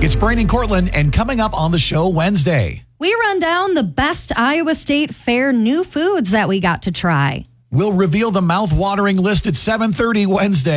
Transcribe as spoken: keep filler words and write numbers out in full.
It's Brain and Cortland, and coming up on the show Wednesday, we run down the best Iowa State Fair new foods that we got to try. We'll reveal the mouth-watering list at seven thirty Wednesday.